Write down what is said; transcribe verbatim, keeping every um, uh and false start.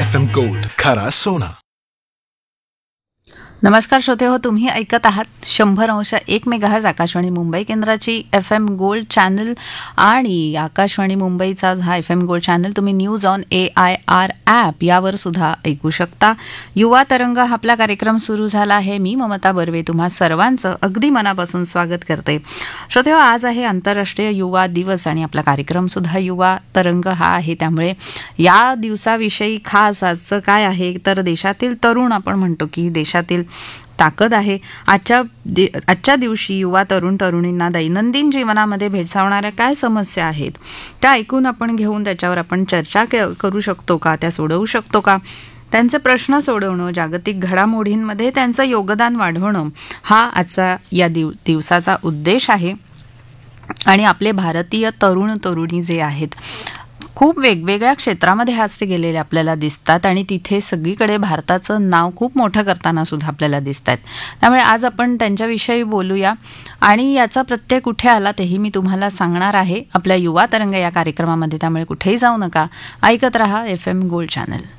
F M gold, खरा सोना. नमस्कार श्रोते हो, तुम्ही ऐकत आहात शंभर अंश एक मेगाहर्ज आकाशवाणी मुंबई केंद्राची एफ एम गोल्ड चॅनल. आणि आकाशवाणी मुंबईचा हा एफ एम गोल्ड चॅनल तुम्ही news on A I R app यावर सुद्धा ऐकू शकता. युवा तरंग हा आपला कार्यक्रम सुरू झाला आहे. मी ममता बर्वे तुम्हा सर्वांचं अगदी मनापासून स्वागत करते. श्रोते हो, आज आहे आंतरराष्ट्रीय युवा दिवस आणि आपला कार्यक्रम सुद्धा युवा तरंग हा आहे. त्यामुळे या दिवसाविषयी खास आजचं काय आहे तर देशातील तरुण, आपण म्हणतो की देशातील ताकद आहे. आजच्या आजच्या दिवशी युवा तरुण तरुणींना दैनंदिन जीवनामध्ये भेडसावणाऱ्या काय समस्या आहेत त्या ऐकून आपण घेऊन त्याच्यावर आपण चर्चा करू शकतो का, त्या सोडवू शकतो का, त्यांचे प्रश्न सोडवणं, जागतिक घडामोडींमध्ये त्यांचं योगदान वाढवणं हा आजचा या दिव दिवसाचा उद्देश आहे. आणि आपले भारतीय तरुण तरुणी जे आहेत खूप वेगवेगळ्या क्षेत्रामध्ये आज ते गेलेले आपल्याला दिसतात आणि तिथे सगळीकडे भारताचं नाव खूप मोठं करताना सुद्धा आपल्याला दिसत आहेत. त्यामुळे आज आपण त्यांच्याविषयी बोलूया आणि याचा प्रत्यय कुठे आला तेही मी तुम्हाला सांगणार आहे आपल्या युवा तरंग या कार्यक्रमामध्ये. त्यामुळे कुठेही जाऊ नका, ऐकत रहा एफ एम गोल्ड चॅनल.